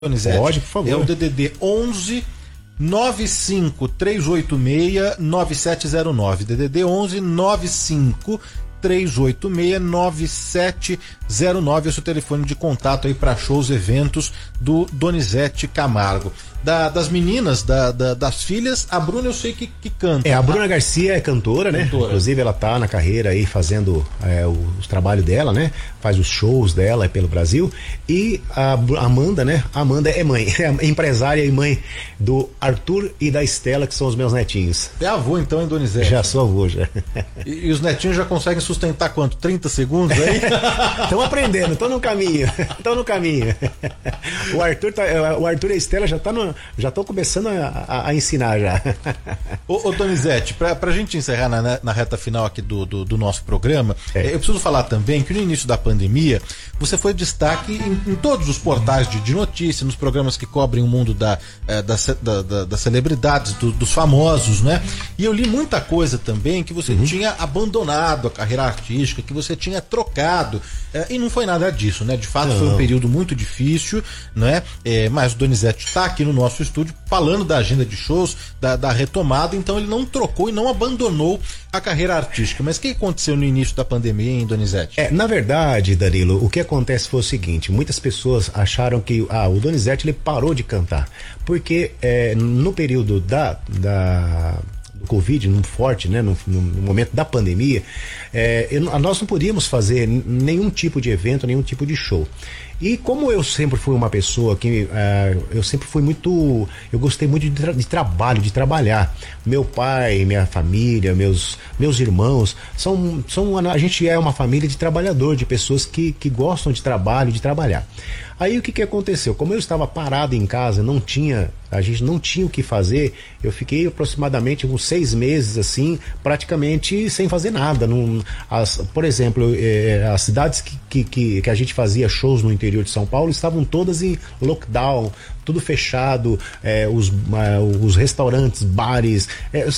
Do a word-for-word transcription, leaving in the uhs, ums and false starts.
Donizete, pode, por favor. É o D D D onze nove cinco três oito seis nove sete zero nove. D D D onze nove cinco três oito seis nove sete zero nove. Esse é o telefone de contato aí para shows, eventos do Donizete Camargo. Da, das meninas, da, da, das filhas, a Bruna eu sei que, que canta. É, a Bruna Garcia é cantora, né? Cantora. Inclusive ela tá na carreira aí fazendo é, o, o trabalho dela, né? Faz os shows dela pelo Brasil. E a Amanda, né? A Amanda é mãe, é empresária e mãe do Arthur e da Estela, que são os meus netinhos. É avô então, hein, Donizete? Já sou avô, já. E, e os netinhos já conseguem sustentar quanto? trinta segundos aí? Estão aprendendo, estão no caminho. Estão no caminho. O Arthur, tá, o Arthur e a Estela já tá no, já estão começando a, a, a ensinar já. Ô, ô Donizete, pra, pra gente encerrar na, na reta final aqui do, do, do nosso programa, é. eu preciso falar também que no início da pandemia você foi destaque em, em todos os portais de, de notícia, nos programas que cobrem o mundo da, da, da, da, das celebridades, do, dos famosos, né? E eu li muita coisa também que você uhum. tinha abandonado a carreira artística, que você tinha trocado, é, e não foi nada disso, né? De fato não. Foi um período muito difícil, né? É, mas o Donizete está aqui no nosso estúdio falando da agenda de shows, da, da retomada, então ele não trocou e não abandonou a carreira artística. Mas o que aconteceu no início da pandemia, hein, Donizete? É, na verdade, Danilo, o que acontece foi o seguinte: muitas pessoas acharam que ah, o Donizete ele parou de cantar, porque é, no período da, da do Covid, no forte, né, no, no momento da pandemia, é, eu, nós não podíamos fazer nenhum tipo de evento, nenhum tipo de show. E como eu sempre fui uma pessoa que uh, eu sempre fui muito, eu gostei muito de, tra de trabalho, de trabalhar. Meu pai, minha família, meus meus irmãos são são a gente é uma família de trabalhador, de pessoas que que gostam de trabalho, de trabalhar. Aí o que que aconteceu? Como eu estava parado em casa, não tinha, a gente não tinha o que fazer, eu fiquei aproximadamente uns seis meses assim, praticamente sem fazer nada. Não, as, por exemplo, eh, as cidades que, que, que, que a gente fazia shows no interior de São Paulo estavam todas em lockdown, tudo fechado, eh, os, uh, os restaurantes, bares, eh,